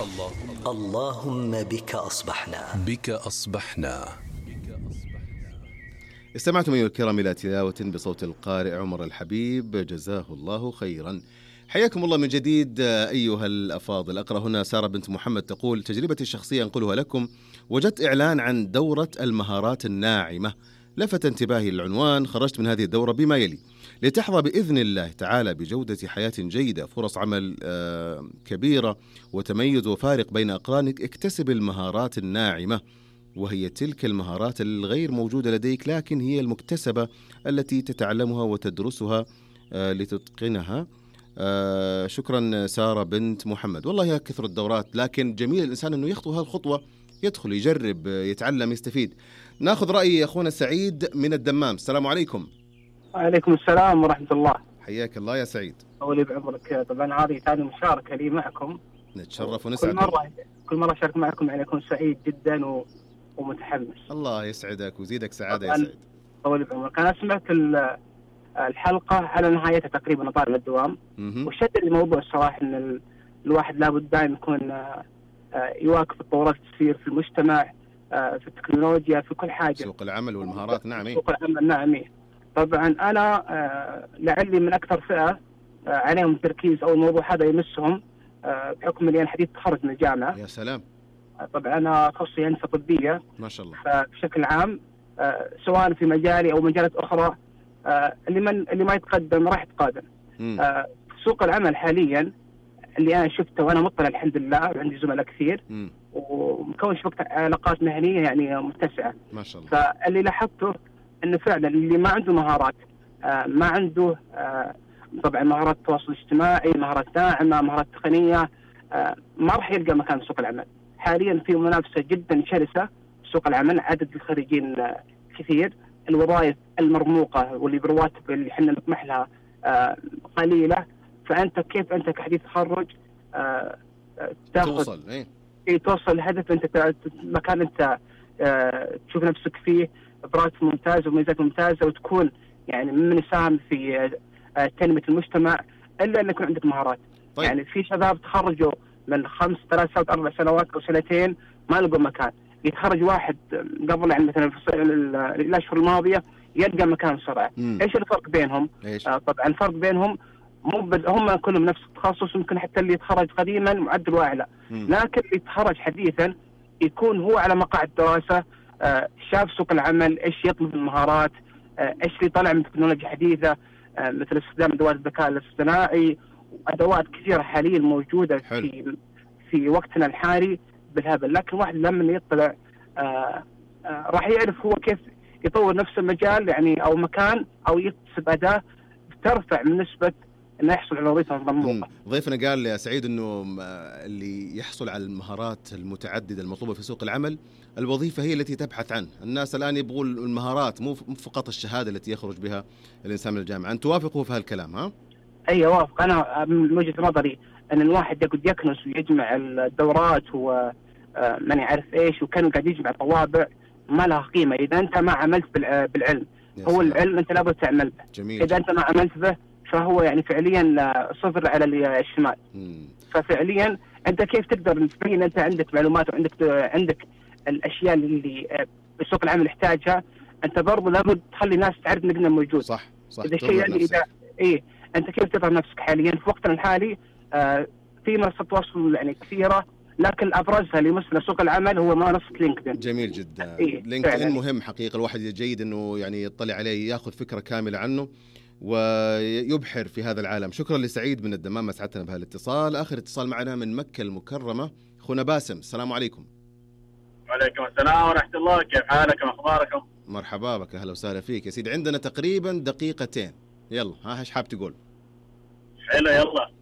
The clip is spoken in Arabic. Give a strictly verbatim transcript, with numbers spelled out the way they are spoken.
اللهم بك أصبحنا بك أصبحنا. استمعتم أيها الكرام إلى تلاوة بصوت القارئ عمر الحبيب جزاه الله خيرا. حياكم الله من جديد أيها الأفاضل. أقرأ هنا سارة بنت محمد تقول: تجربتي الشخصية أنقلها لكم. وجدت إعلان عن دورة المهارات الناعمة، لفت انتباهي العنوان. خرجت من هذه الدورة بما يلي: لتحظى بإذن الله تعالى بجودة حياة جيدة، فرص عمل كبيرة وتميز وفارق بين أقرانك. اكتسب المهارات الناعمة، وهي تلك المهارات الغير موجودة لديك لكن هي المكتسبة التي تتعلمها وتدرسها لتتقنها. آه شكرا سارة بنت محمد. والله يا كثر الدورات، لكن جميل الإنسان أنه يخطو هالخطوة، يدخل يجرب يتعلم يستفيد. ناخذ رأي أخونا سعيد من الدمام. السلام عليكم. وعليكم السلام ورحمة الله. حياك الله يا سعيد. أولي بعمرك. طبعا هذه ثاني مشاركة لي معكم، نتشرف ونسعد. كل مرة كل مرة أشارك معكم يعني أكون سعيد جدا و... ومتحمس. الله يسعدك ويزيدك سعادة يا سعيد. أولي بعمرك. أنا سمعت الحلقة على نهايتها تقريبا طالع الدوام، وشد الموضوع الصراحة إن الواحد لابد دائما يكون يواكب التطورات تصير في المجتمع، في التكنولوجيا، في كل حاجة، سوق العمل والمهارات. نعم. سوق العمل. نعم. طبعا أنا لعلي من أكثر فئة عليهم تركيز أو الموضوع هذا يمسهم بحكم أني أنا حديث تخرج من الجامعة. يا سلام. طبعا أنا تخصصي هندسة طبية ما شاء الله. فبشكل عام سواء في مجالي أو مجالات أخرى اللي من اللي ما يتقدم راح يتقادم. آه سوق العمل حاليا اللي أنا شفته وأنا مطلع الحمد لله، وعندي زملاء كثير م. ومكون شبكة علاقات مهنية يعني متسعة ما شاء الله. فاللي لاحظته إنه فعلا اللي ما عنده مهارات، آه ما عنده آه طبعا مهارات التواصل الاجتماعي، مهارات ناعمة، مهارات تقنية، آه ما راح يلقى مكان في سوق العمل. حاليا في منافسة جدا شرسة في سوق العمل، عدد الخريجين آه كثير، الوظائف المرموقة واللي برواتب اللي احنا نطمح لها آه قليلة. فأنت كيف أنت كحديث تخرج آه تاخذ توصل إيه؟ إيه توصل لهدف أنت مكان أنت آه تشوف نفسك فيه براتب ممتاز وميزات ممتازة، وتكون يعني من يساهم في آه تنمية المجتمع، إلا أن يكون عندك مهارات. طيب. يعني في شباب تخرجوا من خمس ثلاث سنوات أربع سنوات أو سنتين ما لقوا مكان. يتخرج واحد قبل يعني مثلا في الأشهر الماضية يلقى مكان بسرعة. إيش الفرق بينهم؟ إيش؟ آه طبعا الفرق بينهم مو بد... هم كلهم نفس التخصص، ممكن حتى اللي يتخرج قديما معدل أعلى، لكن اللي يتخرج حديثا يكون هو على مقاعد دراسة، آه شاف سوق العمل، إيش يطلب من المهارات، آه إيش اللي طلع من تكنولوجيا حديثة، آه مثل استخدام أدوات الذكاء الاصطناعي وأدوات كثيرة حاليا موجودة حلو. في في وقتنا الحالي بالهبل. لكن واحد لما يطلع آه آه راح يعرف هو كيف يطور نفس المجال يعني أو مكان أو يكتسب أداة ترفع من نسبة انه يحصل على وظيفه مرموقه. ضيفنا قال يا سعيد انه اللي يحصل على المهارات المتعدده المطلوبه في سوق العمل، الوظيفه هي التي تبحث عنه. الناس الان يبغوا المهارات مو فقط الشهاده التي يخرج بها الانسان من الجامعه. انت توافقوا في هالكلام؟ ها اي وافق. انا من وجهه نظري ان الواحد يقعد يكنس ويجمع الدورات ومن يعرف ايش وكان قاعد يجمع طوابع ما لها قيمه اذا انت ما عملت بالعلم. هو العلم انت لابد تعمل به. جميل. اذا انت ما عملت به فهو يعني فعليا صفر على الشمال. مم. ففعليا انت كيف تقدر تبين انت عندك معلومات وعندك عندك الاشياء اللي بسوق العمل يحتاجها، انت برضه لابد تخلي الناس تعرف انك موجود. صح صح. اذا شيء يعني اذا ايه انت كيف تظهر نفسك حاليا في وقتنا الحالي؟ آه في منصات تواصل يعني كثيره، لكن ابرزها اللي يمثل سوق العمل هو منصه لينكدين. جميل جدا. إيه لينكدين مهم حقيقه، الواحد جيد انه يعني يطلع عليه ياخذ فكره كامله عنه ويبحر في هذا العالم. شكرا لسعيد من الدمام، اسعدتنا بهالاتصال. اخر اتصال معنا من مكة المكرمة اخونا باسم. السلام عليكم. وعليكم السلام ورحمة الله، كيف حالكم اخباركم؟ مرحبا بك، اهلا وسهلا فيك يا سيدي. عندنا تقريبا دقيقتين، يلا ها ايش حاب تقول؟ حلو يلا.